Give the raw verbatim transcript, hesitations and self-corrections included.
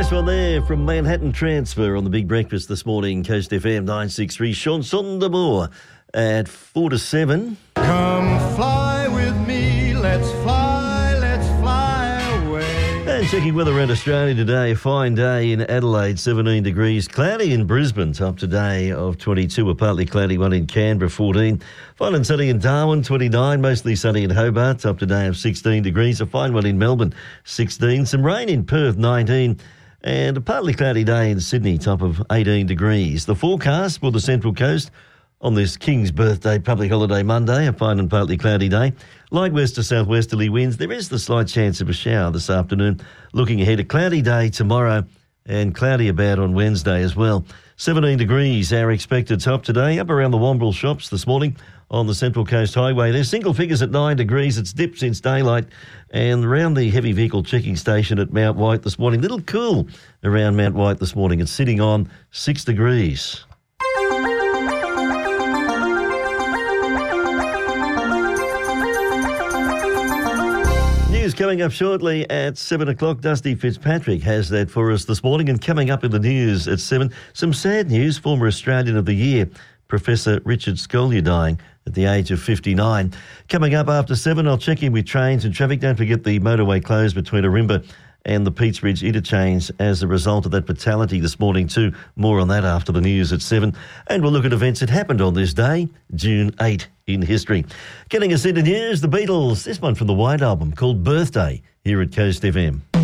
Nice one there from Manhattan Transfer on the Big Breakfast this morning. Coast F M nine sixty-three. Chanson d'amour at four to seven. Come fly with me, let's fly, let's fly away. And checking weather around Australia today, a fine day in Adelaide, seventeen degrees. Cloudy in Brisbane, top today of twenty-two. A partly cloudy one in Canberra, fourteen. Fine and sunny in Darwin, twenty-nine. Mostly sunny in Hobart, top today of sixteen degrees. A fine one in Melbourne, sixteen. Some rain in Perth, nineteen. And a partly cloudy day in Sydney, top of eighteen degrees. The forecast for the Central Coast on this King's Birthday public holiday Monday, a fine and partly cloudy day. Light west to southwesterly winds. There is the slight chance of a shower this afternoon. Looking ahead, a cloudy day tomorrow and cloudy about on Wednesday as well. seventeen degrees, our expected top today. Up around the Womble shops this morning on the Central Coast Highway. There's single figures at nine degrees. It's dipped since daylight. And around the heavy vehicle checking station at Mount White this morning. Little cool around Mount White this morning. It's sitting on six degrees. News coming up shortly at seven o'clock. Dusty Fitzpatrick has that for us this morning. And coming up in the news at seven, some sad news. Former Australian of the Year, Professor Richard Scolyer, dying at the age of fifty-nine. Coming up after seven, I'll check in with trains and traffic. Don't forget the motorway closed between Arimba and the Peatsbridge interchange as a result of that fatality this morning too. More on that after the news at seven. And we'll look at events that happened on this day, June eighth in history. Getting us into news, the Beatles. This one from the White Album called Birthday here at Coast F M.